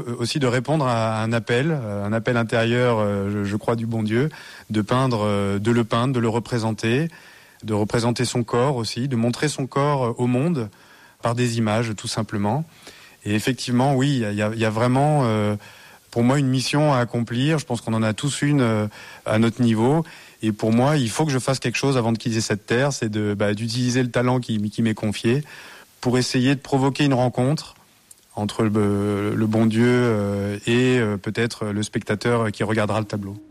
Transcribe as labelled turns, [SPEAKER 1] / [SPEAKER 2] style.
[SPEAKER 1] aussi de répondre à un appel intérieur, je crois, du bon Dieu, de le peindre, de le représenter, de représenter son corps aussi, de montrer son corps au monde par des images, tout simplement. Et effectivement, oui, il y a vraiment, pour moi, une mission à accomplir. Je pense qu'on en a tous une à notre niveau. Et pour moi, il faut que je fasse quelque chose avant de quitter cette terre, c'est d'utiliser le talent qui m'est confié pour essayer de provoquer une rencontre entre le bon Dieu et peut-être le spectateur qui regardera le tableau.